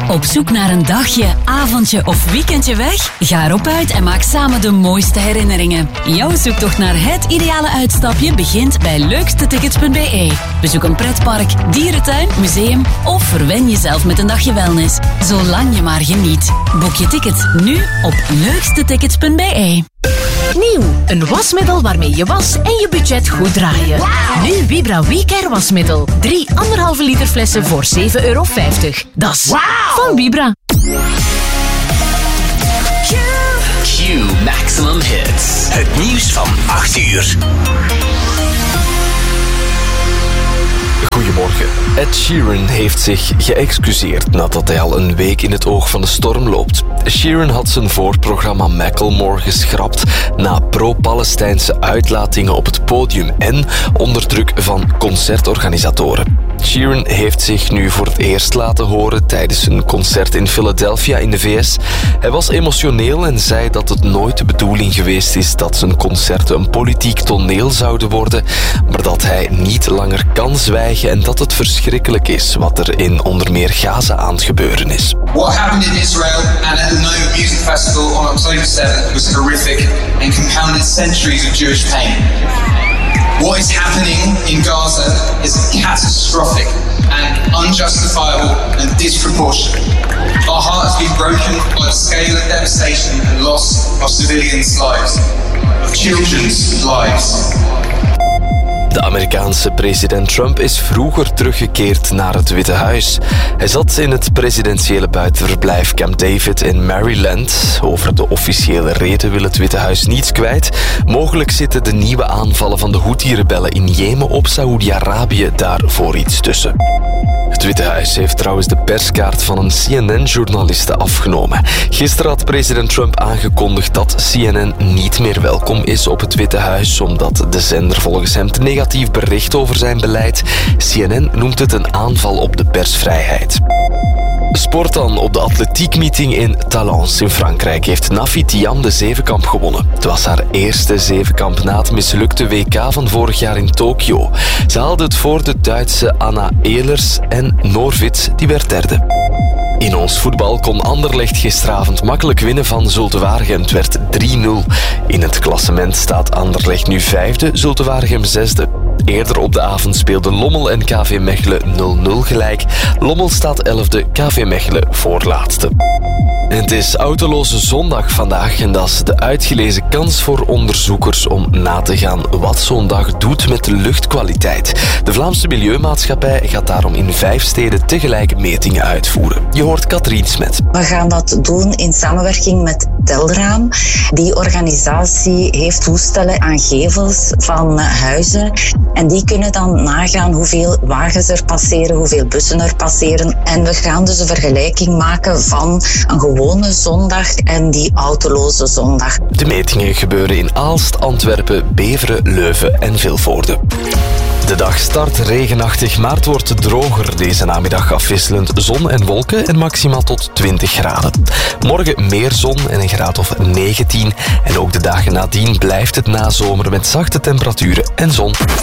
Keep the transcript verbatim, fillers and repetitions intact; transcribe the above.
Op zoek naar een dagje, avondje of weekendje weg? Ga erop uit en maak samen de mooiste herinneringen. Jouw zoektocht naar het ideale uitstapje begint bij leukste tickets punt b e. Bezoek een pretpark, dierentuin, museum of verwen jezelf met een dagje wellness. Zolang je maar geniet. Boek je ticket nu op leukste tickets punt b e. Nieuw, een wasmiddel waarmee je was en je budget goed draaien. Wow. Nu Vibra WeCare wasmiddel. Drie anderhalve liter flessen voor zeven euro vijftig. Dat is wow. Van Vibra. Q Maximum Hits. Het nieuws van acht uur. Goedemorgen. Ed Sheeran heeft zich geëxcuseerd nadat hij al een week in het oog van de storm loopt. Sheeran had zijn voorprogramma Macklemore geschrapt na pro-Palestijnse uitlatingen op het podium en onder druk van concertorganisatoren. Sheeran heeft zich nu voor het eerst laten horen tijdens een concert in Philadelphia in de V S. Hij was emotioneel en zei dat het nooit de bedoeling geweest is dat zijn concerten een politiek toneel zouden worden, maar dat hij niet langer kan zwijgen en dat het verschrikkelijk is wat er in onder meer Gaza aan het gebeuren is. What happened in Israel and at the Nova Music Festival on October seventh was horrific and compounded centuries of Jewish pain. What is happening in Gaza is catastrophic and unjustifiable and disproportionate. Our heart has been broken by the scale of devastation and loss of civilians' lives, of children's lives. De Amerikaanse president Trump is vroeger teruggekeerd naar het Witte Huis. Hij zat in het presidentiële buitenverblijf Camp David in Maryland. Over de officiële reden wil het Witte Huis niets kwijt. Mogelijk zitten de nieuwe aanvallen van de Houthi-rebellen in Jemen op Saoedi-Arabië daarvoor iets tussen. Het Witte Huis heeft trouwens de perskaart van een C N N-journaliste afgenomen. Gisteren had president Trump aangekondigd dat C N N niet meer welkom is op het Witte Huis, omdat de zender volgens hem te negatief bericht over zijn beleid. C N N noemt het een aanval op de persvrijheid. Sport dan. Op de atletiekmeeting in Talence in Frankrijk heeft Nafi Tiam de zevenkamp gewonnen. Het was haar eerste zevenkamp na het mislukte W K van vorig jaar in Tokio. Ze haalde het voor de Duitse Anna Ehlers en Norwitz, die werd derde. In ons voetbal kon Anderlecht gisteravond makkelijk winnen van Zulte Waregem. Het werd drie nul. In het klassement staat Anderlecht nu vijfde, Zulte Waregem zesde. Eerder op de avond speelden Lommel en K V Mechelen nul nul gelijk. Lommel staat elfde, K V Mechelen voorlaatste. En het is autoloze zondag vandaag en dat is de uitgelezen kans voor onderzoekers om na te gaan wat zo'n dag doet met de luchtkwaliteit. De Vlaamse Milieumaatschappij gaat daarom in vijf steden tegelijk metingen uitvoeren. Je hoort Katrien Smet. We gaan dat doen in samenwerking met Telraam. Die organisatie heeft toestellen aan gevels van huizen en die kunnen dan nagaan hoeveel wagens er passeren, hoeveel bussen er passeren. En we gaan dus een vergelijking maken van een gewone zondag en die autoloze zondag. De metingen gebeuren in Aalst, Antwerpen, Beveren, Leuven en Vilvoorde. De dag start regenachtig, maar het wordt droger. Deze namiddag afwisselend zon en wolken en maximaal tot twintig graden. Morgen meer zon en een graad of negentien. En ook de dagen nadien blijft het nazomer met zachte temperaturen en zon.